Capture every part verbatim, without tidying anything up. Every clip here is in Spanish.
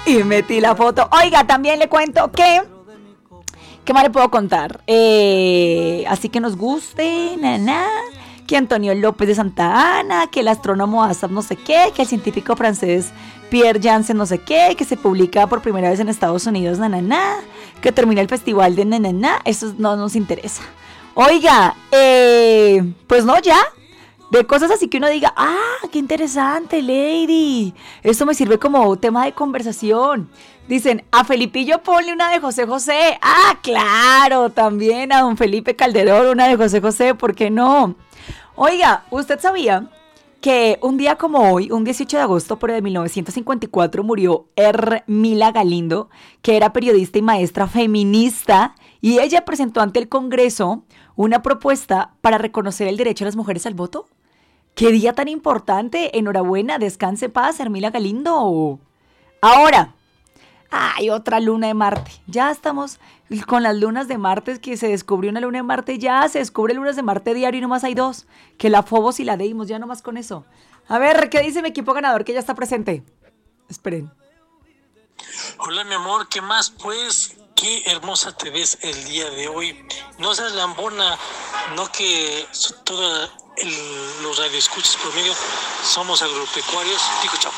y metí la foto. Oiga, también le cuento que... ¿Qué más le puedo contar? Eh, así que nos guste, nana, que Antonio López de Santa Ana, que el astrónomo Asaf no sé qué, que el científico francés Pierre Janssen no sé qué, que se publica por primera vez en Estados Unidos, nanana, que termina el festival de nanana, eso no nos interesa. Oiga, eh, pues no, ya. De cosas así que uno diga, ah, qué interesante, lady. Esto me sirve como tema de conversación. Dicen, a Felipillo ponle una de José José. Ah, claro, también a don Felipe Calderón una de José José, ¿por qué no? Oiga, ¿usted sabía que un día como hoy, un dieciocho de agosto pero de mil novecientos cincuenta y cuatro, murió Hermila Galindo, que era periodista y maestra feminista, y ella presentó ante el Congreso una propuesta para reconocer el derecho de las mujeres al voto? ¡Qué día tan importante! Enhorabuena, descanse en paz, Hermila Galindo. Ahora, hay otra luna de Marte. Ya estamos con las lunas de Marte, que se descubrió una luna de Marte, ya se descubre lunas de Marte diario y nomás hay dos, que la Phobos y la Deimos, ya nomás con eso. A ver, ¿qué dice mi equipo ganador que ya está presente? Esperen. Hola, mi amor, ¿qué más? Pues, qué hermosa te ves el día de hoy. No seas lambona, no que todos los radioescuchas por medio somos agropecuarios. Digo, chao.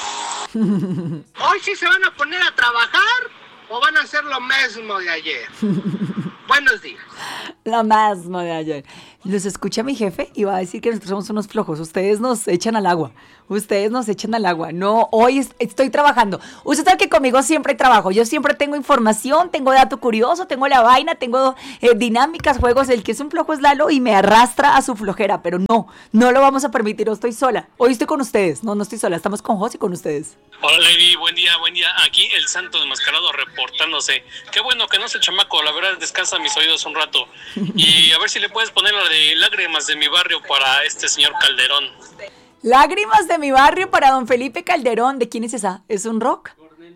¿Hoy sí se van a poner a trabajar o van a hacer lo mismo de ayer? Buenos días. Lo mismo de ayer. Los escucha mi jefe y va a decir que nosotros somos unos flojos. Ustedes nos echan al agua. Ustedes nos echan al agua. No, hoy es- estoy trabajando. Usted sabe que conmigo siempre hay trabajo. Yo siempre tengo información, tengo dato curioso, tengo la vaina, tengo eh, dinámicas, juegos. El que es un flojo es Lalo y me arrastra a su flojera. Pero no, no lo vamos a permitir. Yo estoy sola. Hoy estoy con ustedes. No, no estoy sola. Estamos con Jos y con ustedes. Hola, Lady, buen día, buen día. Aquí el santo desmascarado reportándose. Qué bueno que no es el chamaco, la verdad descansa mis oídos un rato. Y a ver si le puedes poner la de lágrimas de mi barrio para este señor Calderón. Lágrimas de mi barrio para don Felipe Calderón. ¿De quién es esa? ¿Es un rock?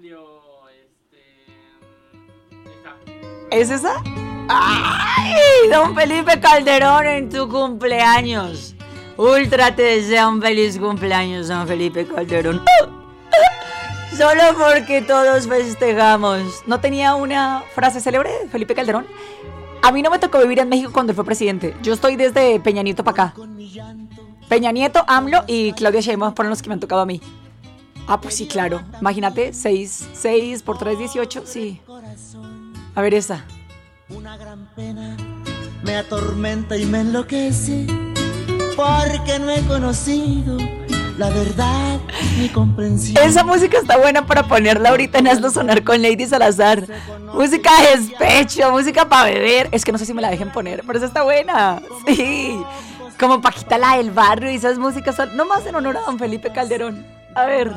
¿Es esa? ¡Ay! Don Felipe Calderón en tu cumpleaños. Ultra te desea un feliz cumpleaños, don Felipe Calderón. Solo porque todos festejamos. ¿No tenía una frase célebre de Felipe Calderón? A mí no me tocó vivir en México cuando él fue presidente. Yo estoy desde Peña Nieto para acá. Peña Nieto, AMLO y Claudia Sheinbaum fueron los que me han tocado a mí. Ah, pues sí, claro. Imagínate, seis, seis por tres, dieciocho, sí. A ver esa. Una gran pena me atormenta y me enloquece, porque no he conocido la verdad ni comprensión. Esa música está buena para ponerla ahorita en Hazlo Sonar con Lady Salazar. Música de despecho, música para beber. Es que no sé si me la dejen poner, pero esa está buena. Sí. Como Paquita la del barrio y esas músicas son nomás en honor a don Felipe Calderón. A ver.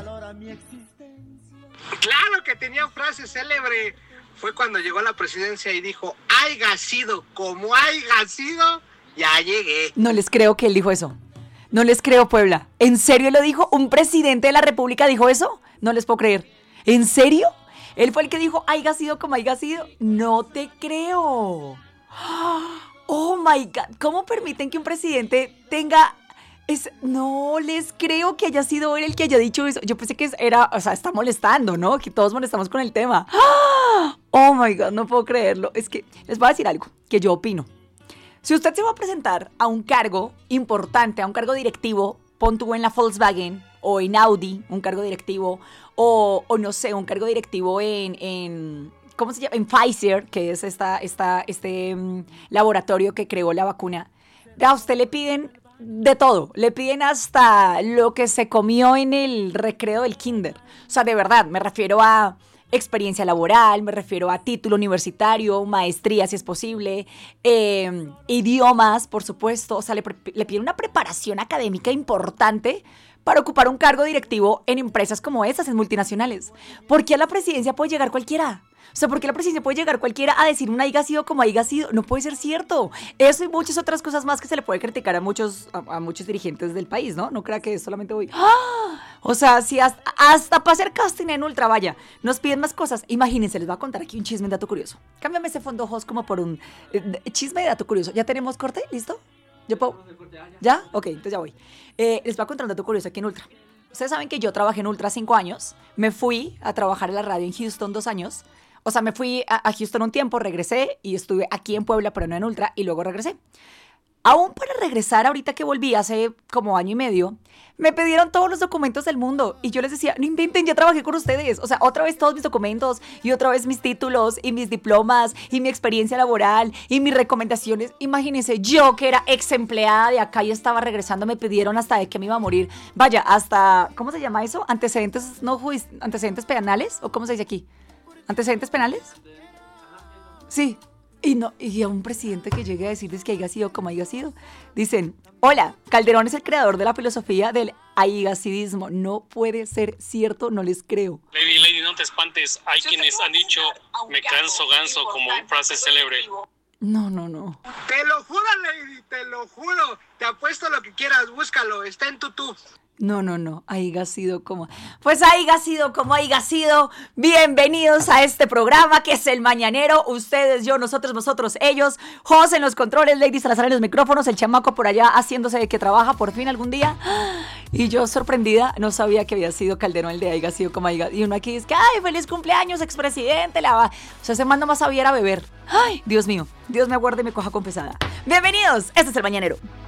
Claro que tenía frase célebre. Fue cuando llegó a la presidencia y dijo, haiga sido como haiga sido, ya llegué. No les creo que él dijo eso. No les creo, Puebla. ¿En serio lo dijo? ¿Un presidente de la República dijo eso? No les puedo creer. ¿En serio? ¿Él fue el que dijo, haiga sido como haiga sido? No te creo. Oh my God. ¿Cómo permiten que un presidente tenga... Es... No les creo que haya sido él el que haya dicho eso. Yo pensé que era... O sea, está molestando, ¿no? Que todos molestamos con el tema. Oh my God, no puedo creerlo. Es que les voy a decir algo que yo opino. Si usted se va a presentar a un cargo importante, a un cargo directivo, pon tú en la Volkswagen o en Audi, un cargo directivo, o, o no sé, un cargo directivo en, en ¿cómo se llama? En Pfizer, que es esta, esta, este um, laboratorio que creó la vacuna. A usted le piden de todo, le piden hasta lo que se comió en el recreo del kinder. O sea, de verdad, me refiero a experiencia laboral, me refiero a título universitario, maestría si es posible, eh, idiomas, por supuesto. O sea, le, pre- le piden una preparación académica importante para ocupar un cargo directivo en empresas como esas, en multinacionales. ¿Por qué a la presidencia puede llegar cualquiera? O sea, ¿por qué a la presidencia puede llegar cualquiera a decir un haiga sido como haiga sido? No puede ser cierto. Eso y muchas otras cosas más que se le puede criticar a muchos, a, a muchos dirigentes del país, ¿no? No crea que es solamente hoy. ¡Ah! O sea, si hasta, hasta para hacer casting en Ultra, vaya, nos piden más cosas. Imagínense, les voy a contar aquí un chisme de dato curioso. Cámbiame ese fondo, host, como por un eh, chisme de dato curioso. ¿Ya tenemos corte? ¿Listo? ¿Yo puedo? ¿Ya? Ok, entonces ya voy. Eh, les voy a contar un dato curioso aquí en Ultra. Ustedes saben que yo trabajé en Ultra cinco años. Me fui a trabajar en la radio en Houston dos años. O sea, me fui a, a Houston un tiempo, regresé y estuve aquí en Puebla, pero no en Ultra, y luego regresé. Aún para regresar, ahorita que volví hace como año y medio, me pidieron todos los documentos del mundo. Y yo les decía, no inventen, ya trabajé con ustedes. O sea, otra vez todos mis documentos y otra vez mis títulos y mis diplomas y mi experiencia laboral y mis recomendaciones. Imagínense, yo que era ex empleada de acá y estaba regresando, me pidieron hasta de que me iba a morir. Vaya, hasta, ¿cómo se llama eso? Antecedentes, no, juic- antecedentes penales, ¿o cómo se dice aquí? ¿Antecedentes penales? Sí. Y, no, y a un presidente que llegue a decirles que haya sido como haya sido. Dicen, hola, Calderón es el creador de la filosofía del aigacidismo. No puede ser cierto, no les creo. Lady, Lady, no te espantes. Hay quienes han dicho, me canso ganso, como frase célebre. No, no, no. Te lo juro, Lady, te lo juro. Te apuesto lo que quieras, búscalo, está en tutú. No, no, no, haya sido como... Pues haya sido como haya sido. Bienvenidos a este programa que es El Mañanero. Ustedes, yo, nosotros, vosotros, ellos. Jos en los controles, Lady Salazar en los micrófonos, el chamaco por allá haciéndose de que trabaja por fin algún día. Y yo, sorprendida, no sabía que había sido Calderón el de haya sido como haya. Y uno aquí dice que, ay, feliz cumpleaños, expresidente. La va. O sea, ese man nomás sabía era beber. Ay, Dios mío, Dios me aguarde y me coja con pesada. Bienvenidos, este es El Mañanero.